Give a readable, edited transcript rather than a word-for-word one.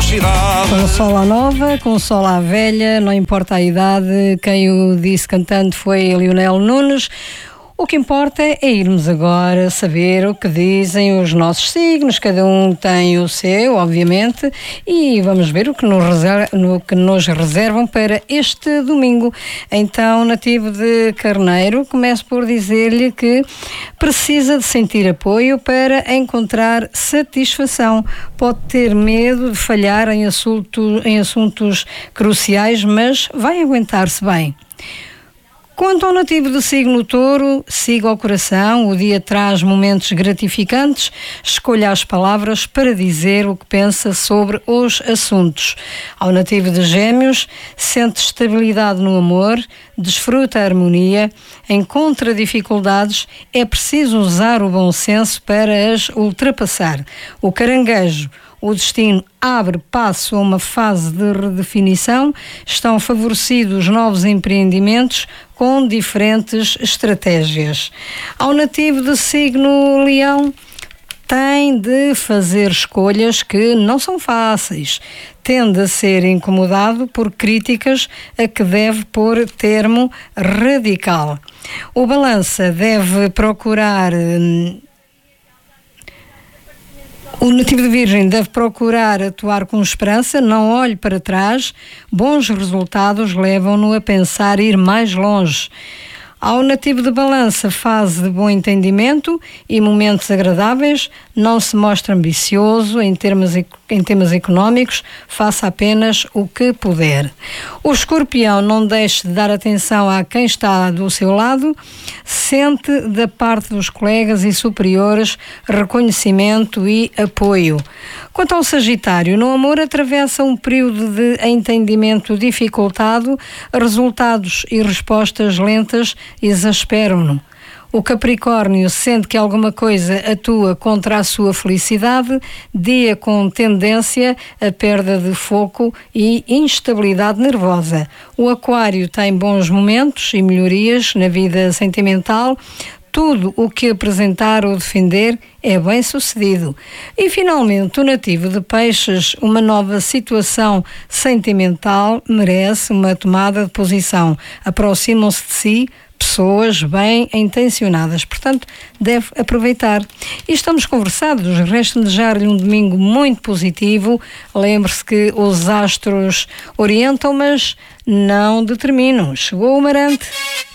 cidade. Com sol à nova, com sol à velha, não importa a idade. Quem o disse cantando foi Lionel Nunes. O que importa é irmos agora saber o que dizem os nossos signos. Cada um tem o seu, obviamente, e vamos ver o que nos reservam para este domingo. Então, nativo de Carneiro, começo por dizer-lhe que precisa de sentir apoio para encontrar satisfação. Pode ter medo de falhar em assuntos cruciais, mas vai aguentar-se bem. Quanto ao nativo do signo Touro, siga o coração, o dia traz momentos gratificantes, escolha as palavras para dizer o que pensa sobre os assuntos. Ao nativo de Gêmeos, sente estabilidade no amor, desfruta a harmonia, encontra dificuldades, é preciso usar o bom senso para as ultrapassar. O Caranguejo, o destino abre passo a uma fase de redefinição, estão favorecidos novos empreendimentos com diferentes estratégias. Ao nativo do signo Leão, tem de fazer escolhas que não são fáceis. Tende a ser incomodado por críticas a que deve pôr termo radical. O Balança deve procurar... O nativo de Virgem deve procurar atuar com esperança, não olhe para trás. Bons resultados levam-no a pensar ir mais longe. Ao nativo de Balança, fase de bom entendimento e momentos agradáveis, não se mostra ambicioso em temas económicos, faça apenas o que puder. O Escorpião, não deixe de dar atenção a quem está do seu lado, sente da parte dos colegas e superiores reconhecimento e apoio. Quanto ao Sagitário, no amor atravessa um período de entendimento dificultado, resultados e respostas lentas exasperam-no. O Capricórnio sente que alguma coisa atua contra a sua felicidade, dia com tendência a perda de foco e instabilidade nervosa. O Aquário tem bons momentos e melhorias na vida sentimental. Tudo o que apresentar ou defender é bem sucedido. E, finalmente, o nativo de Peixes, uma nova situação sentimental merece uma tomada de posição. Aproximam-se de si pessoas bem intencionadas, portanto, deve aproveitar. E estamos conversados, resta desejar-lhe um domingo muito positivo. Lembre-se que os astros orientam, mas não determinam. Chegou o Marante.